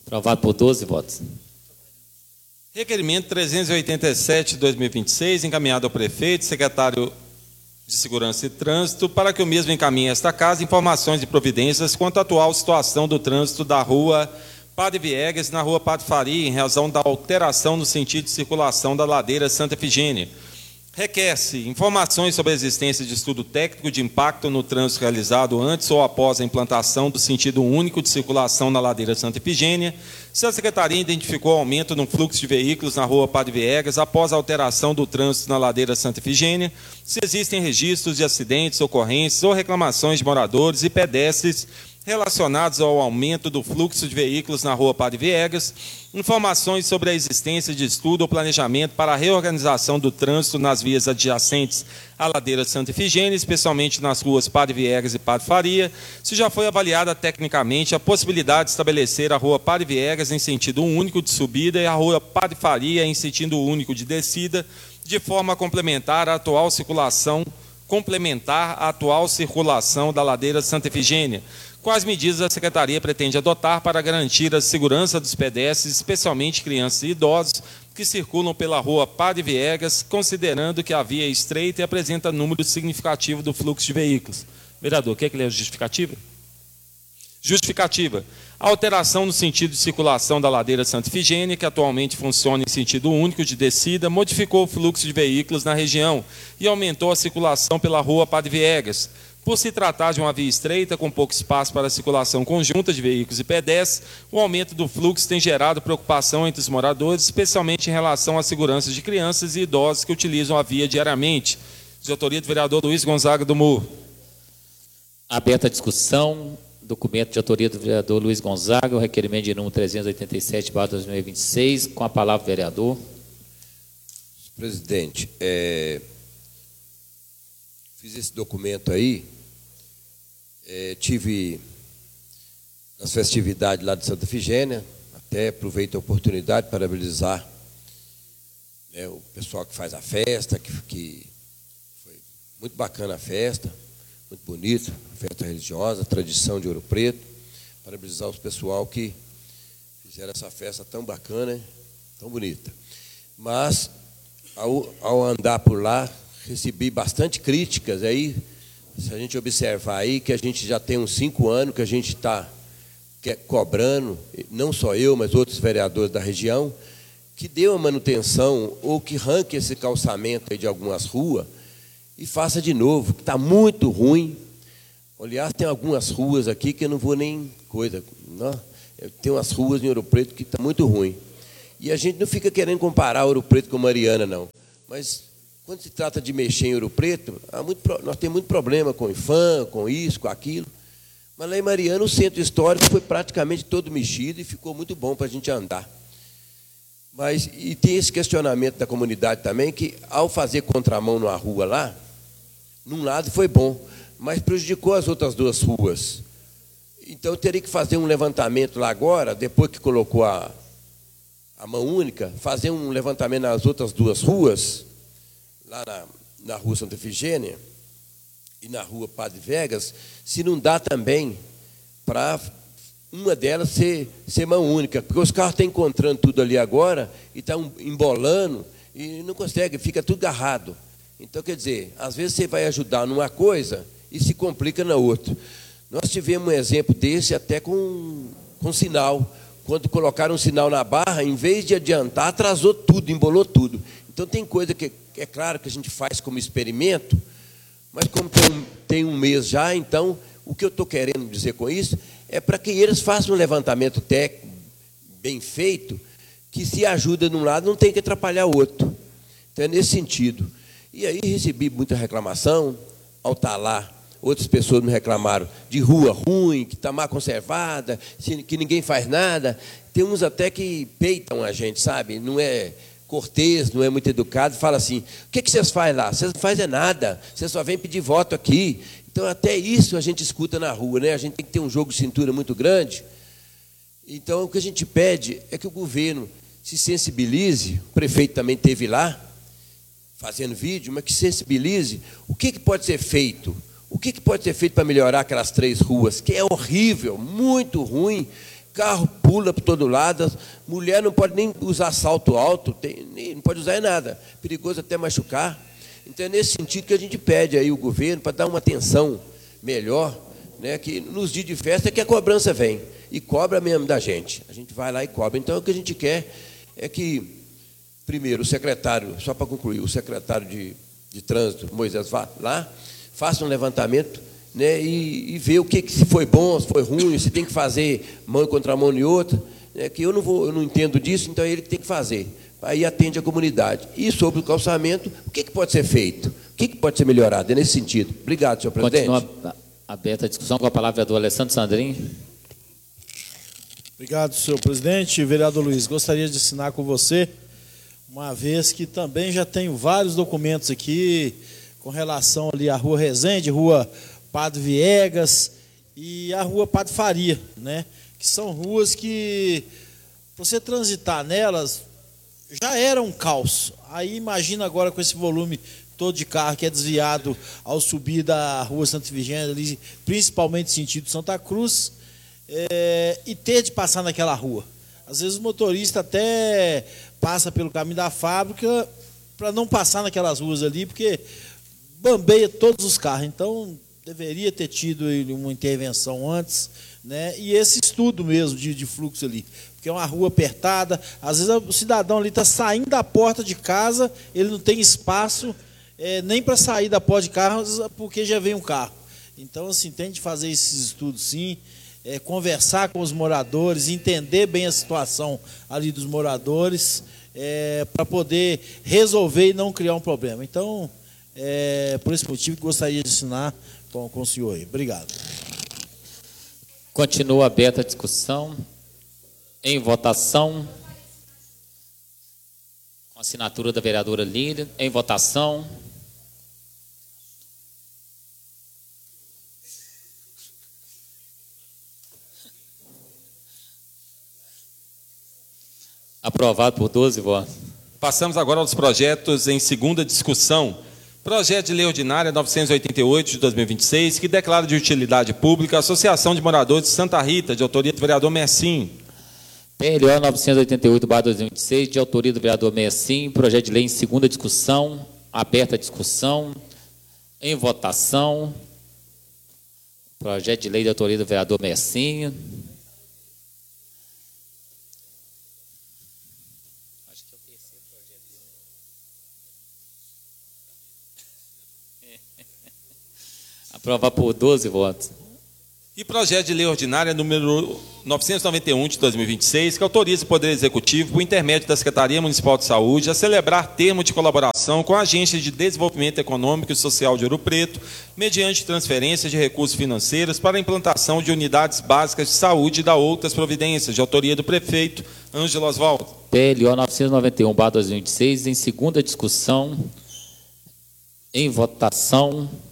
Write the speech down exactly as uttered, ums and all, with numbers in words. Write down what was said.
Aprovado por doze votos. Requerimento trezentos e oitenta e sete de dois mil e vinte e seis, encaminhado ao prefeito, secretário de Segurança e Trânsito, para que o mesmo encaminhe a esta casa informações e providências quanto à atual situação do trânsito da rua Padre Viegas e na rua Padre Faria, em razão da alteração no sentido de circulação da ladeira Santa Efigênia. Requer-se informações sobre a existência de estudo técnico de impacto no trânsito realizado antes ou após a implantação do sentido único de circulação na ladeira Santa Efigênia, se a Secretaria identificou aumento no fluxo de veículos na rua Padre Viegas após a alteração do trânsito na ladeira Santa Efigênia, se existem registros de acidentes, ocorrências ou reclamações de moradores e pedestres relacionados ao aumento do fluxo de veículos na rua Padre Viegas, informações sobre a existência de estudo ou planejamento para a reorganização do trânsito nas vias adjacentes à ladeira Santa Efigênia, especialmente nas ruas Padre Viegas e Padre Faria, se já foi avaliada tecnicamente a possibilidade de estabelecer a rua Padre Viegas em sentido único de subida e a rua Padre Faria em sentido único de descida, de forma a complementar a atual circulação, complementar a atual circulação da ladeira Santa Efigênia. Quais medidas a Secretaria pretende adotar para garantir a segurança dos pedestres, especialmente crianças e idosos, que circulam pela rua Padre Viegas, considerando que a via é estreita e apresenta número significativo do fluxo de veículos? Vereador, quer que leia a justificativa? Justificativa. A alteração no sentido de circulação da ladeira Santa Efigênia, que atualmente funciona em sentido único de descida, modificou o fluxo de veículos na região e aumentou a circulação pela rua Padre Viegas. Por se tratar de uma via estreita, com pouco espaço para a circulação conjunta de veículos e pedestres, o aumento do fluxo tem gerado preocupação entre os moradores, especialmente em relação à segurança de crianças e idosos que utilizam a via diariamente. De autoria do vereador Luiz Gonzaga do Morro. Aberta a discussão. Documento de autoria do vereador Luiz Gonzaga, o requerimento de número trezentos e oitenta e sete barra dois mil e vinte e seis. Com a palavra o vereador. Presidente, é, fiz esse documento aí. É, tive nas festividades lá de Santa Efigênia, até aproveito a oportunidade para parabenizar, né, o pessoal que faz a festa, que, que foi muito bacana a festa, muito bonita, festa religiosa, tradição de Ouro Preto. Parabenizar os pessoal que fizeram essa festa tão bacana, tão bonita. Mas, ao, ao andar por lá, recebi bastante críticas aí. Se a gente observar aí que a gente já tem uns cinco anos que a gente está cobrando, não só eu, mas outros vereadores da região, que dê uma manutenção ou que arranque esse calçamento aí de algumas ruas e faça de novo, que está muito ruim. Aliás, tem algumas ruas aqui que eu não vou nem coisa. Não? Tem umas ruas em Ouro Preto que está muito ruim. E a gente não fica querendo comparar Ouro Preto com Mariana, não. Mas quando se trata de mexer em Ouro Preto, há muito, nós temos muito problema com o IFAM, com isso, com aquilo. Mas lá em Mariana, o centro histórico foi praticamente todo mexido e ficou muito bom para a gente andar. Mas, e tem esse questionamento da comunidade também, que ao fazer contramão numa rua lá, num lado foi bom, mas prejudicou as outras duas ruas. Então, eu teria que fazer um levantamento lá agora, depois que colocou a, a mão única, fazer um levantamento nas outras duas ruas, lá na, na rua Santa Efigênia e na rua Padre Viegas, se não dá também para uma delas ser, ser mão única, porque os carros estão encontrando tudo ali agora e estão embolando e não consegue, fica tudo agarrado. Então, quer dizer, às vezes você vai ajudar numa coisa e se complica na outra. Nós tivemos um exemplo desse até com, com sinal. Quando colocaram um sinal na barra, em vez de adiantar, atrasou tudo, embolou tudo. Então, tem coisa que é claro que a gente faz como experimento, mas como tem um, tem um mês já, então, o que eu estou querendo dizer com isso é para que eles façam um levantamento técnico bem feito, que se ajuda de um lado, não tem que atrapalhar o outro. Então, é nesse sentido. E aí recebi muita reclamação, ao estar lá, outras pessoas me reclamaram de rua ruim, que está mal conservada, que ninguém faz nada. Tem uns até que peitam a gente, sabe? Não é cortês, não é muito educado, fala assim, o que, que vocês fazem lá? Vocês não fazem nada, vocês só vêm pedir voto aqui. Então, até isso a gente escuta na rua, né? A gente tem que ter um jogo de cintura muito grande. Então, o que a gente pede é que o governo se sensibilize, o prefeito também esteve lá, fazendo vídeo, mas que sensibilize o que, que pode ser feito, o que, que pode ser feito para melhorar aquelas três ruas, que é horrível, muito ruim, carro pula para todo lado, mulher não pode nem usar salto alto, tem, nem, não pode usar nada, perigoso até machucar. Então é nesse sentido que a gente pede aí o governo para dar uma atenção melhor, né, que nos dias de festa é que a cobrança vem, e cobra mesmo da gente, a gente vai lá e cobra. Então o que a gente quer é que, primeiro, o secretário, só para concluir, o secretário de, de trânsito, Moisés, vá lá, faça um levantamento, né, e, e ver o que, se foi bom, se foi ruim, se tem que fazer mão contra a mão e outra, né, que eu não, vou, eu não entendo disso, então é ele que tem que fazer. Aí atende a comunidade. E sobre o calçamento, o que, que pode ser feito? O que, que pode ser melhorado? É nesse sentido. Obrigado, senhor presidente. Continua aberta a discussão com a palavra do Alessandro Sandrin. Obrigado, senhor presidente. Vereador Luiz, gostaria de assinar com você, uma vez que também já tenho vários documentos aqui com relação ali à Rua Resende, Rua Padre Viegas e a Rua Padre Faria, né? Que são ruas que, você transitar nelas, já era um caos. Aí imagina agora com esse volume todo de carro que é desviado ao subir da Rua Santa Efigênia, ali, principalmente sentido Santa Cruz, é, e ter de passar naquela rua. Às vezes o motorista até passa pelo caminho da fábrica para não passar naquelas ruas ali, porque bambeia todos os carros. Então deveria ter tido uma intervenção antes, né? E esse estudo mesmo de, de fluxo ali, porque é uma rua apertada, às vezes o cidadão ali está saindo da porta de casa, ele não tem espaço é, nem para sair da porta de casa, porque já vem um carro. Então, assim, tem de fazer esses estudos sim, é, conversar com os moradores, entender bem a situação ali dos moradores, é, para poder resolver e não criar um problema. Então, é, por esse motivo, gostaria de assinar com, com o senhor aí. Obrigado. Continua aberta a discussão. Em votação. Com a assinatura da vereadora Lília. Em votação. Aprovado por doze votos. Passamos agora aos projetos em segunda discussão. Projeto de Lei Ordinária novecentos e oitenta e oito de dois mil e vinte e seis, que declara de utilidade pública a Associação de Moradores de Santa Rita, de autoria do vereador Mersim. P L O novecentos e oitenta e oito barra dois mil e vinte e seis, de autoria do vereador Mersim. Projeto de lei em segunda discussão. Aberta a discussão. Em votação. Projeto de lei de autoria do vereador Mersim. Aprovar por doze votos. E projeto de lei ordinária número novecentos e noventa e um de dois mil e vinte e seis, que autoriza o Poder Executivo, por intermédio da Secretaria Municipal de Saúde, a celebrar termo de colaboração com a Agência de Desenvolvimento Econômico e Social de Ouro Preto, mediante transferência de recursos financeiros para a implantação de unidades básicas de saúde e da outras providências, de autoria do prefeito Ângelo Osvaldo. P L O novecentos e noventa e um barra dois mil e vinte e seis, em segunda discussão, em votação.